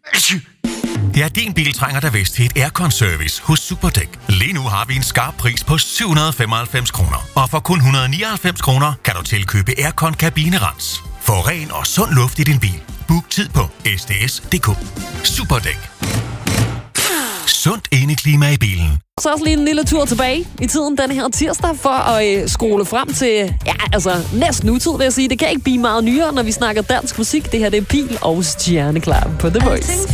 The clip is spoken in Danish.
Ja, din bil trænger da vist til et aircon-service hos Superdæk. Lige nu har vi en skarp pris på 795 kroner. Og for kun 199 kroner kan du tilkøbe aircon-kabinerens. Få ren og sund luft i din bil. Book tid på sds.dk. Superdæk. Sundt indeklima i bilen. Så også lige en lille tur tilbage i tiden den her tirsdag for at skrue frem til, næsten nutid, vil jeg sige. Det kan ikke blive meget nyere, når vi snakker dansk musik. Det her, det er Pil og Stjerneklap på The Voice.